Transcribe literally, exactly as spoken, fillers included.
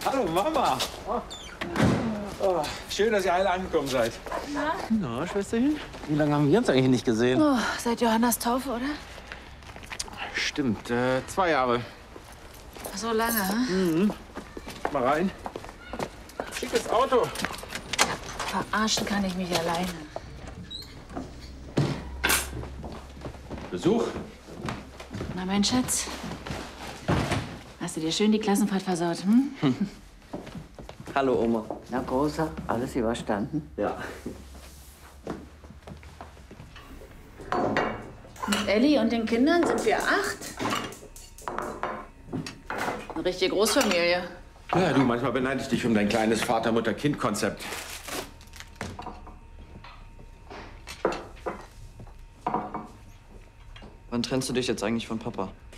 Hallo Mama. Oh. Oh, schön, dass ihr alle angekommen seid. Na? Na, Schwesterchen? Wie lange haben wir uns eigentlich nicht gesehen? Oh, seit Johannas Taufe, oder? Stimmt, äh, zwei Jahre. So lange, hm? Mhm. Mal rein. Schickes Auto. Verarschen kann ich mich alleine. Besuch? Na, mein Schatz. Hast du dir schön die Klassenfahrt versaut, hm? Hm. Hallo, Oma. Na, Großer, alles überstanden? Ja. Mit Elli und den Kindern sind wir acht. Eine richtige Großfamilie. Ja, du, manchmal beneide ich dich um dein kleines Vater-Mutter-Kind-Konzept. Wann trennst du dich jetzt eigentlich von Papa?